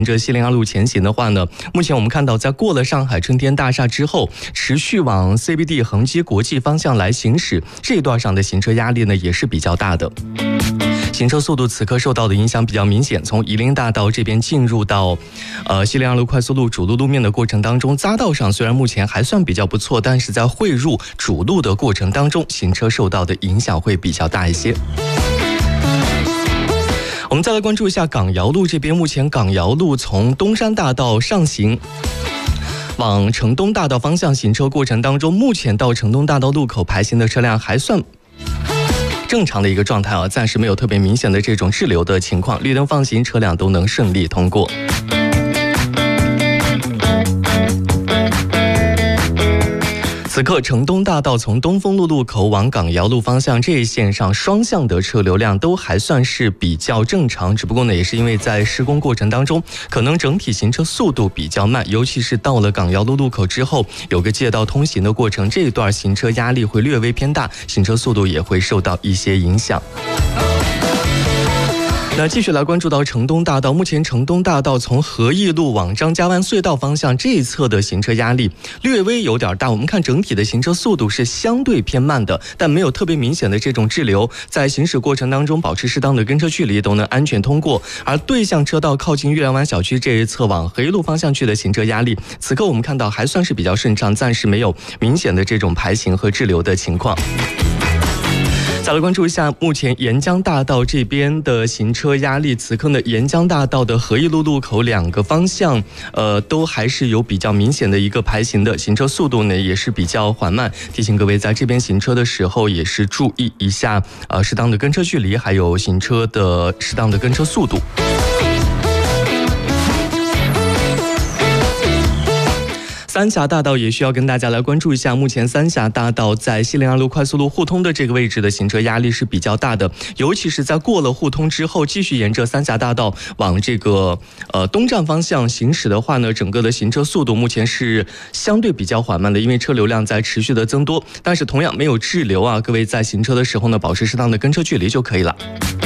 着西陵2路前行的话呢，目前我们看到在过了上海春天大厦之后，持续往 CBD 恒基国际方向来行驶，这一段上的行车压力呢也是比较大的。行车速度此刻受到的影响比较明显，从夷陵大道这边进入到西陵2路快速路主路路面的过程当中，匝道上虽然目前还算比较不错，但是在汇入主路的过程当中，行车受到的影响会比较大一些。我们再来关注一下港瑶路这边，目前港瑶路从东山大道上行往城东大道方向行车过程当中，目前到城东大道路口排行的车辆还算正常的一个状态啊，暂时没有特别明显的这种滞留的情况，绿灯放行，车辆都能顺利通过。此刻城东大道从东风路路口往港瑶路方向这一线上双向的车流量都还算是比较正常，只不过呢也是因为在施工过程当中，可能整体行车速度比较慢，尤其是到了港瑶路路口之后，有个借道通行的过程，这一段行车压力会略微偏大，行车速度也会受到一些影响。那继续来关注到城东大道，目前城东大道从和义路往张家湾隧道方向这一侧的行车压力略微有点大，我们看整体的行车速度是相对偏慢的，但没有特别明显的这种滞留，在行驶过程当中保持适当的跟车距离都能安全通过。而对向车道靠近月亮湾小区这一侧往和义路方向去的行车压力，此刻我们看到还算是比较顺畅，暂时没有明显的这种排行和滞留的情况。再来关注一下目前沿江大道这边的行车压力，此刻呢沿江大道的和义路路口两个方向都还是有比较明显的一个排行的，行车速度呢也是比较缓慢，提醒各位在这边行车的时候也是注意一下适当的跟车距离，还有行车的适当的跟车速度。三峡大道也需要跟大家来关注一下，目前三峡大道在西陵2路快速路互通的这个位置的行车压力是比较大的，尤其是在过了互通之后，继续沿着三峡大道往这个东站方向行驶的话呢，整个的行车速度目前是相对比较缓慢的，因为车流量在持续的增多，但是同样没有滞留啊，各位在行车的时候呢，保持适当的跟车距离就可以了。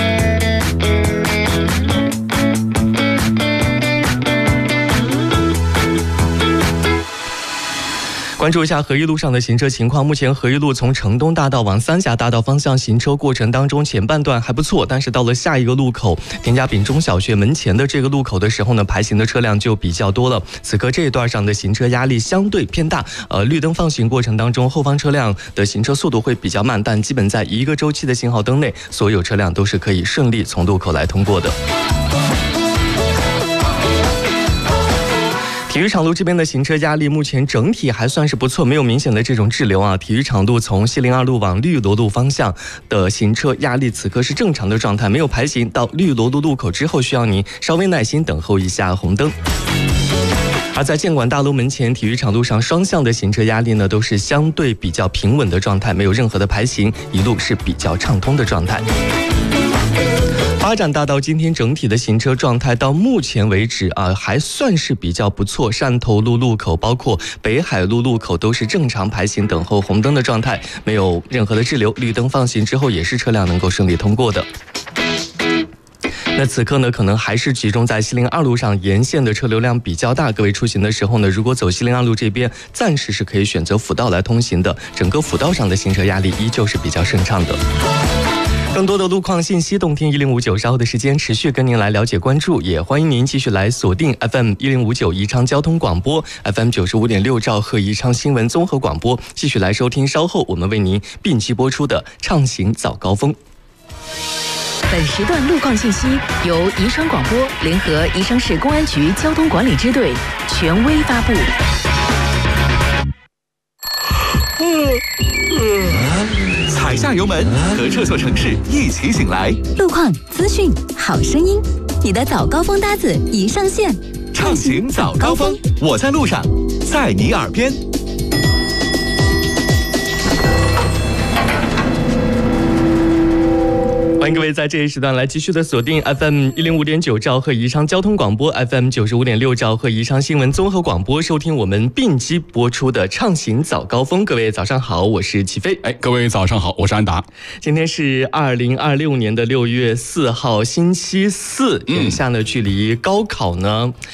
关注一下和义路上的行车情况，目前和义路从城东大道往三峡大道方向行车过程当中，前半段还不错，但是到了下一个路口田家炳中小学门前的这个路口的时候呢，排行的车辆就比较多了，此刻这一段上的行车压力相对偏大，绿灯放行过程当中，后方车辆的行车速度会比较慢，但基本在一个周期的信号灯内，所有车辆都是可以顺利从路口来通过的。体育场路这边的行车压力目前整体还算是不错，没有明显的这种滞留啊。体育场路从西陵2路往绿萝路方向的行车压力此刻是正常的状态，没有排行，到绿萝路路口之后需要您稍微耐心等候一下红灯。而在建管大楼门前体育场路上双向的行车压力呢都是相对比较平稳的状态，没有任何的排行，一路是比较畅通的状态。发展大道今天整体的行车状态到目前为止还算是比较不错，汕头路路口包括北海路路口都是正常排行等候红灯的状态，没有任何的滞留，绿灯放行之后也是车辆能够顺利通过的。那此刻呢可能还是集中在西陵2路上沿线的车流量比较大，各位出行的时候呢，如果走西陵2路这边暂时是可以选择辅道来通行的，整个辅道上的行车压力依旧是比较顺畅的。更多的路况信息，动听1059，稍后的时间持续跟您来了解关注，也欢迎您继续来锁定 FM1059 宜昌交通广播， FM95.6 兆赫宜昌新闻综合广播，继续来收听稍后我们为您并机播出的畅行早高峰。 本时段路况信息由宜昌广播联合宜昌市公安局交通管理支队权威发布。 踩下油门，和这座城市一起醒来。 路况、资讯、好声音，你的早高峰搭子已上线。 畅行早高峰，我在路上，在你耳边。 欢欢迎各位在这一时段来继续的锁定 FM 105.9兆赫宜昌交通广播， FM 95.6兆赫宜昌新闻综合广播，收听我们并机播出的畅行早高峰。各位早上好，我是齐飞。 各位早上好，我是安达。 今天是2026年的6月4号星期四，眼下呢距离高考呢